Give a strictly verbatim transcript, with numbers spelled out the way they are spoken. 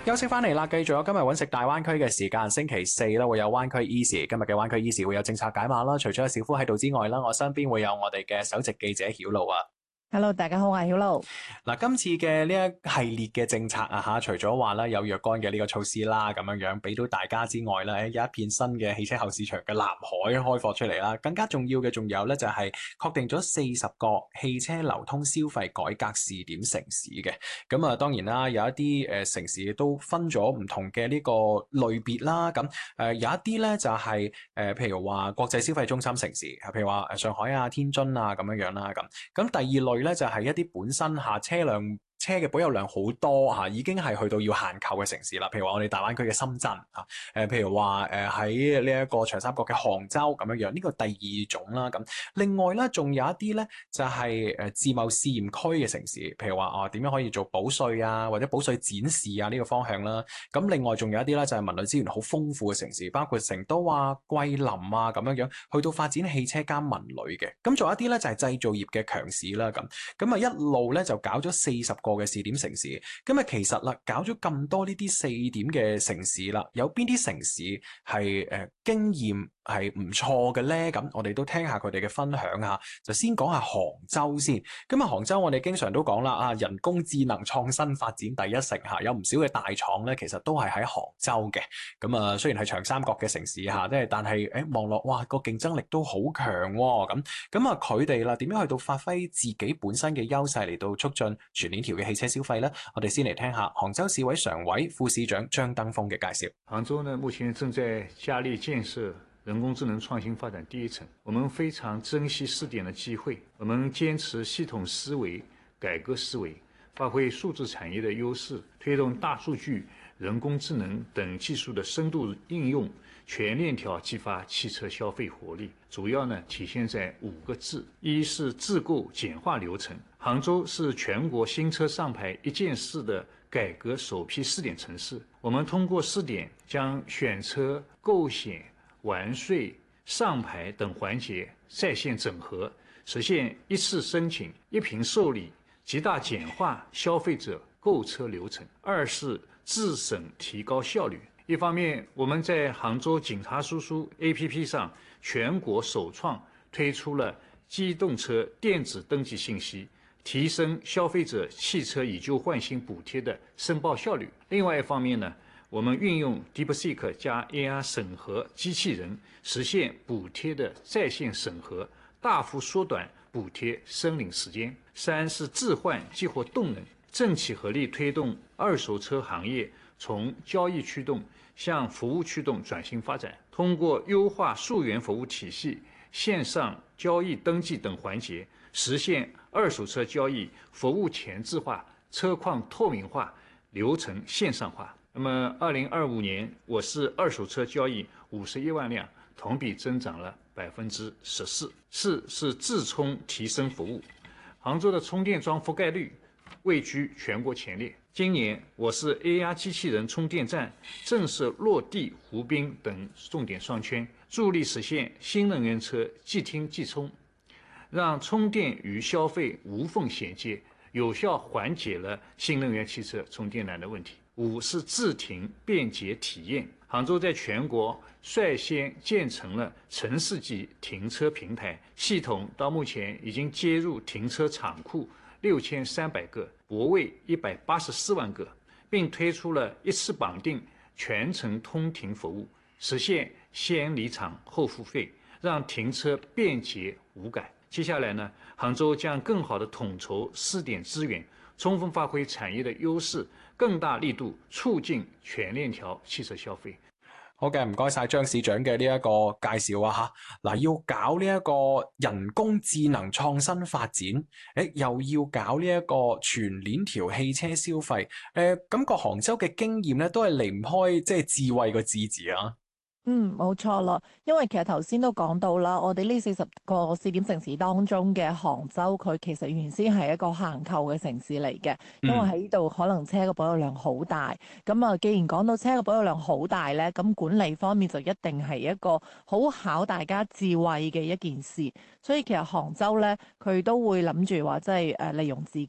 休息翻嚟啦，繼續有今日揾食大灣區嘅時間，星期四啦會有灣區 Easy，今日嘅灣區 Easy 會有政策解碼啦。除咗有小夫喺度之外啦，我身邊會有我哋嘅首席記者曉露啊。 Hello，大家好，我係曉露。 嗱，今次嘅呢一系列嘅政策啊吓，除咗話咧有若干嘅呢個措施啦，咁樣樣俾到大家之外咧，有一片新嘅汽車後市場嘅藍海開放出嚟啦。更加重要嘅仲有咧就係確定咗四十個汽車流通消費改革試點城市嘅。咁啊，當然啦，有一啲誒城市都分咗唔同嘅呢個類別啦。咁誒有一啲咧就係誒譬如話國際消費中心城市，譬如話誒上海啊、天津啊咁樣樣啦。咁咁第二類咧就係一啲本身下車輛車嘅保有量好多吓，已經係去到要限購嘅城市啦。譬如話我哋大灣區嘅深圳啊，誒，譬如話誒喺呢一個長三角嘅杭州咁樣樣，呢個第二種啦。咁另外咧，仲有一啲咧就係誒自貿試驗區嘅城市，譬如話啊點樣可以做保稅啊，或者保稅展示啊呢個方向啦。咁另外仲有一啲咧就係文旅資源好豐富嘅城市，包括成都啊、桂林啊咁樣樣，去到發展汽車加文旅嘅。咁仲有一啲咧就係製造業嘅強市啦。咁咁啊一路咧就搞咗四十個嘅試點城市，咁啊其實啦，搞咗咁多呢啲試點嘅城市啦，有邊啲城市係誒、呃、經驗係唔錯嘅咧？咁我哋都聽下佢哋嘅分享下，就先講下杭州先。咁啊，杭州我哋經常都講啦，啊人工智能創新發展第一城吓，有唔少嘅大廠咧，其實都係喺杭州嘅。咁啊，雖然係長三角嘅城市吓，即係但係誒望落，哇個競爭力都好強喎。咁咁啊，佢哋啦點樣去到發揮自己本身嘅優勢嚟到促進全鏈條嘅汽車消費呢？我哋先嚟聽下杭州市委常委、副市長張登峰嘅介紹。 杭州呢，目前正在加力建設人工智能創新發展第一城，我們非常珍惜試點的機會，我們堅持系統思維、改革思維，發揮數字產業的優勢，推動大數據、人工智能等技術的深度應用，全鏈條激發汽車消費活力。主要呢體現在五個字：一是自購簡化流程。杭州是全國新車上牌一件事的改革首批試點城市，我們通過試點將選車、購險、完稅、上牌等環節在線整合，實現一次申請、一憑受理，極大簡化消費者購車流程。二是自審提高效率。一方面，我們在杭州警察叔叔 A P P 上全國首創推出了機動車電子登記信息，提升消費者汽車以舊換新補貼的申報效率。另外一方面呢，我們運用 DeepSeek 加 A I 審核機器人，實現補貼的在線審核，大幅縮短補貼申領時間。三是置換激活動能，政企合力推動二手車行業從交易驅動向服務驅動轉型發展，通過優化溯源服務體系、線上交易登記等環節，實現二手車交易服務前置化、車況透明化、流程線上化。那麼，二零二五年我市二手車交易五十一萬輛，同比增長了百分之十四。四是自充提升服務，杭州的充電樁覆蓋率位居全國前列。今年我市 A R 機器人充電站正式落地湖濱等重點商圈，助力實現新能源車即聽即充，讓充電與消費無縫銜接，有效緩解了新能源汽車充電難的問題。五是自停便捷體驗，杭州在全國率先建成了城市級停車平台，系統到目前已經接入停車場庫六千三百個，泊位一百八十四萬個，並推出了一次綁定全程通停服務，實現先離場後付費，讓停車便捷無感。接下來呢，杭州將更好地統籌試點資源，充分發揮產業的優勢，更大力度促進全鏈條汽車消費。 好嘅，唔該晒張市長嘅呢一個介紹啊吓。嗱，要搞呢一個人工智能創新發展，誒，又要搞呢一個全鏈條汽車消費，誒，感覺杭州嘅經驗咧都係離唔開即係智慧個智字啊。 嗯，冇錯啦，因為其實頭先都講到啦，我哋呢四十個試點城市當中嘅杭州，佢其實原先係一個限購嘅城市嚟嘅，因為喺呢度可能車嘅保有量好大。咁啊，既然講到車嘅保有量好大咧，咁管理方面就一定係一個好考大家智慧嘅一件事。所以其實杭州咧，佢都會諗住話，即係誒利用自己